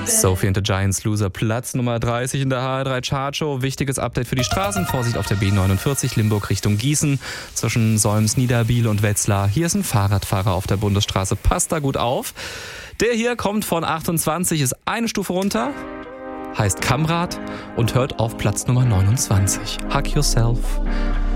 Sophie and the Giants Loser, Platz Nummer 30 in der HR3 Chartshow. Wichtiges Update für die Straßen. Vorsicht auf der B49 Limburg Richtung Gießen zwischen Solms, Niederbiel und Wetzlar. Hier ist ein Fahrradfahrer auf der Bundesstraße. Passt da gut auf. Der hier kommt von 28, ist eine Stufe runter, heißt Kamrad und hört auf Platz Nummer 29. Hug Yourself.